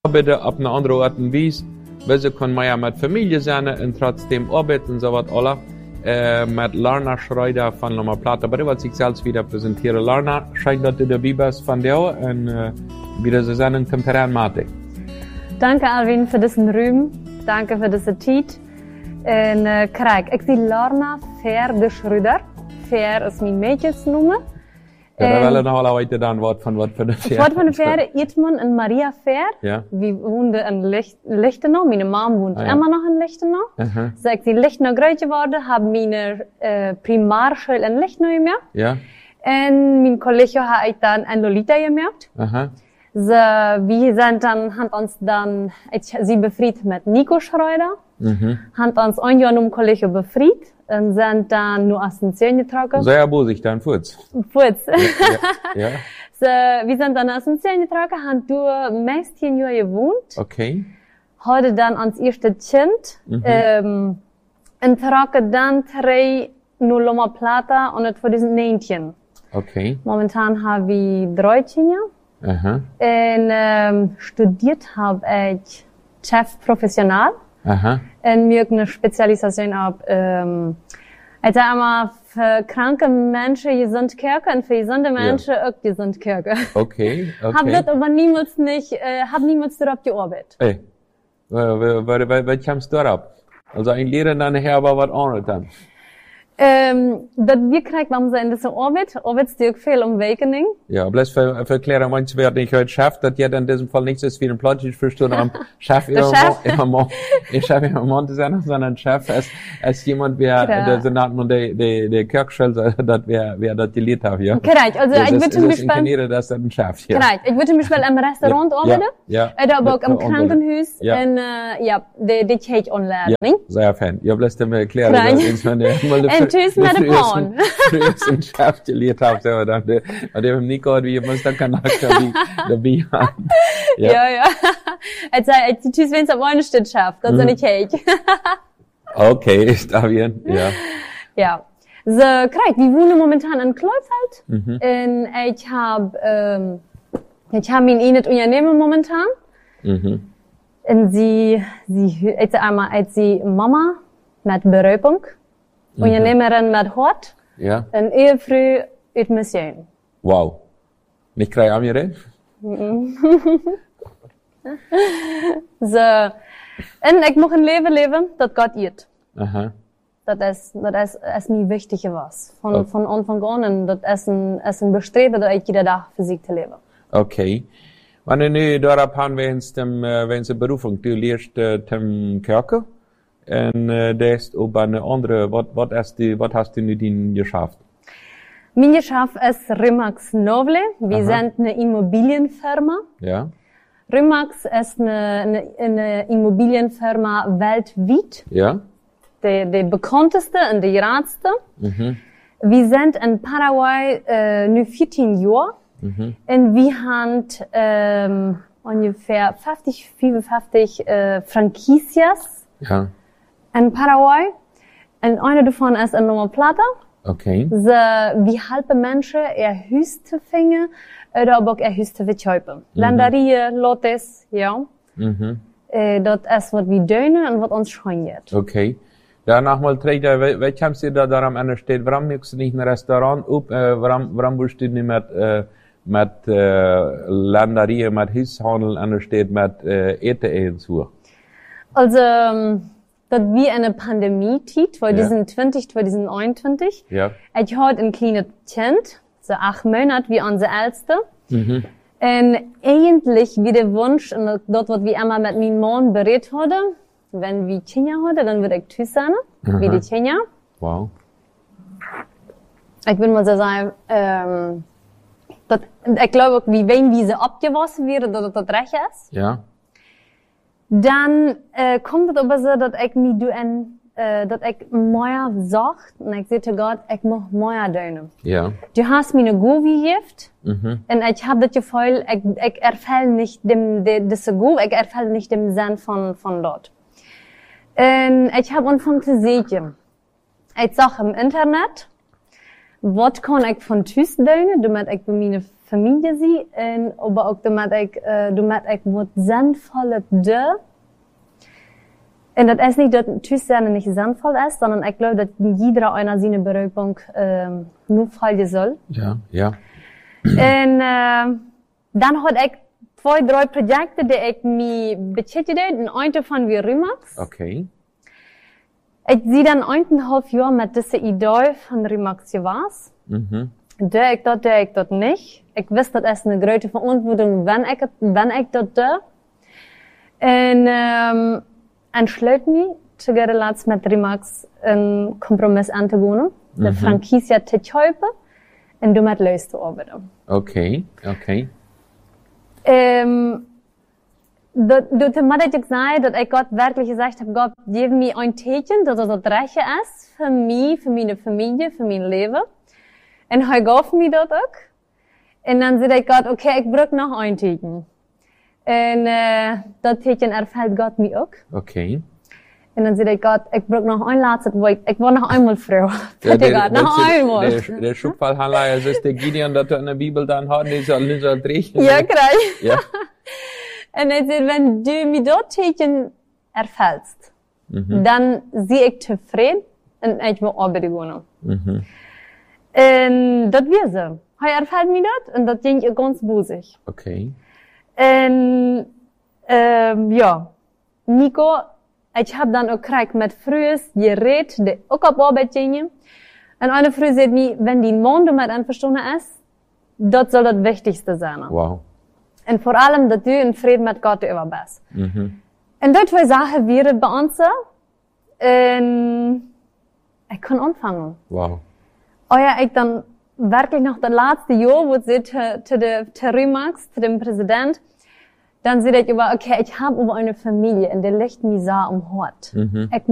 arbeiten auf eine andere Art und Weise. Wir können mehr mit Familie sein und trotzdem arbeiten und so was alles. Mit Lorna Schreuder von Loma Plata. Aber ich wollte sich selbst wieder präsentieren. Lorna, schön, dass du dabei bist von dir und wieder so sein Temperament. Danke, Alvin, für diesen Ruhm. Danke für diese Zeit. En kijk, ik zie Lorna Ver de Schreuder. Ver is mijn meisjesnummer. Ja, da wollen wir noch heute dann Wort von der Ver. Wort von der Ver, Edmund und Maria Ver. Ja. Wir wohnen in Lichtenau. Meine Mom wohnt immer noch in Lichtenau. Aha. So, ik zie Lichtenau groot geworden, heb mijn primaarschule in Lichtenau gemaakt. Ja. En mijn collega heb ik dan in Lolita gemaakt. Aha. So, wir sind dann, haben uns dann, sie befried mit Nico Schreuder. Haben uns ein Jahr um Kollege befried und sind dann nur aus den Zähnen getragen. Sehr abusig dann, Furz. Furz. Ja. So, wir sind dann aus den Zähnen getragen, haben durch meist 10 Jahre gewohnt. Okay. Heute dann ans erste Kind. Und tragen dann 3 nur Loma Plata und 2019. Okay. Momentan haben wir 3 Kinder. Aha. En studiert habe ich Chef professional. Aha. En mir eine Spezialisation ab, also einmal für kranke Menschen gesund Kirche und für gesunde Menschen auch gesund Kirche. Okay, okay. Hab das aber niemals nicht, hab niemals darauf gearbeitet. Ey, was kommst du darauf? Also ein Lehrer dann nachher aber was anderes dann. Dat wir kriegt, warum sie in dieser Arbeit stirbt viel Awakening. Ja, bloß verklären manche, wer nicht heute schafft, dass ja dann in diesem Fall nicht so viel ein Plötzlich verstehen am Chef immer Monte sein, sondern Chef als jemand, der Senat und der Kirchschule, dass wer das gelehrt hat, ja. Korrekt, also ich würde mich mal, das ist ein Chef, ja. Korrekt, ich würde mich mal im Restaurant arbeiten. Ja. Oder aber auch im Krankenhaus. Ja. Und, die Cake online. Ja, sehr fan. Ja, bloß dann erklären, En tjus med det pan. Früher im Chef gelehrt habe, so, dann, dem Nico, wie man dann kann, dabei haben. Ja. Also, tjus wenn's am einen Stück schafft, das ist eine Cake. Okay, ist da bien, ja. Ja. So, korrekt, wir wohnen momentan in Kleufeld. Und ich hab mein eigenes Unternehmen momentan. Und sie, als sie Mama mit Berufung. Unternehmerin mit Hort. Ja. En Ehefrau uit Mission. Wow. Nicht gleich am Gerät? So. En ik mag een leven, dat gaat niet. Aha. Dat is niet wichtig was. Von Anfang an. En dat is een bestreben, dat ik iedere dag voor zich te leven. Okay. Wanneer nu daarop gaan wens de Berufung, du leerst tem Kirche? En das op eine andere, wat hast du nu din geschafft? Mein Geschäft ist Remax Novle. Wir sind eine Immobilienfirma. Ja. Remax ist eine Immobilienfirma weltweit. Ja. Die bekannteste und die grootste. Wir sind in Paraguay nu 14 Jahre. Und wir haben ungefähr 55 Franquicias. Ja. In Paraguay. Und eine davon ist in Loma Plata. Okay. So, wir helpen Menschen, Huis te vinden, oder aber auch Huis te verkaufen. Landerieën, lotes, ja. Dat is wat we doen en wat ons schijnt. Okay. Danach mal terug, wat kommst du da daran an der Stelle? Warum möchtest du nicht ein Restaurant op? Warum willst du nicht mit Landerieën, mit Huishandel an der Stelle, mit Eten zu? Also, dat wie eine Pandemie-Zeit, 2021. Ja. Ich hatte ein kleines Kind, so 8 Monate wie unsere Älteste. Und eigentlich wie der Wunsch, und dort, was wir immer mit meinem Mann berät hatten, wenn wir Kinder hatten, dann würde ich tschüss sein, wie die Kinder. Wow. Ich will mal so sagen, ich glaube, wie wenn wir sie abgewaschen werden, dass das recht ist. Ja. Dan komt het aber so, dat ik me doe dat ik meer zacht en ik zeg tegen God, ik mag meer doen. Ja. Du hast mir eine Govi gegift en ik heb dat gevoel, ik erfäll nicht diese Govi, ik erfäll nicht dem Sinn von dort. En ik heb angefangen te zoeken. Ik zag im Internet, wat kan ik van thuis doen, damit ik bij mijn familie zie. En aber ook doordat ik wat zinvolle de. En dat is niet dat thuiszijn niet zinvol is, sondern ik geloof dat jeder einer zijn beroeping nu vallen zal. Ja. En dan had ik 2, 3 projecten die ik me beschäftigde. En een daarvan weer Remax. Okay. Ik zie dan 1,5 jaar met deze idee van Remax gewas. Doe ik dat niet. Ik wist dat is een grote verantwoording, wenn ik dat doe. En sluit me together laatst met Remax een compromis aan te gaan. De franchise te kopen en door met luis te arbeiden. Okay. Doordat ik zei dat ik God werkelijk gezegd heb, God, geef me een teken dat het rechtje is voor mij, voor mijn familie, voor mijn leven. En hij gaf me dat ook. En dan zei ik God, oké, ik brug nog een teken. En dat teken ervalt God me ook. Okay. En dan zei ik God, ik brug nog een laatste woord. Ik wil nog eenmaal vrouw. Nog eenmaal. Der Schubfallhandler ist der Gideon, dat er in der Bibel dann hat, die soll nicht so drehen. Ja, krijg. Ja. En hij zei, wenn du me dat teken ervalt, dan zie ik tevreden en ik wil arbeiden gaan. En dat weer ze. Hij ervalt me dat en dat denk ik ganz boezig. Okay. En ja, Nico, ik heb dan ook krijg met vrouwen gereed die ook op arbeid gingen. En een vrouw zei me, wenn die man damit einverstanden is, dat zal het wichtigste zijn. Wow. En vor allem dat u in vrede met God over bent. En dat twee zaken weer bij ons. En ik kan aanvangen. Wow. Oh ja, ik dan werkelijk nog dat laatste jaar, wo ze te Remax, te dem Präsident, dann sehe ich über, okay, ich habe über eine Familie und die liegt mir so am Hort.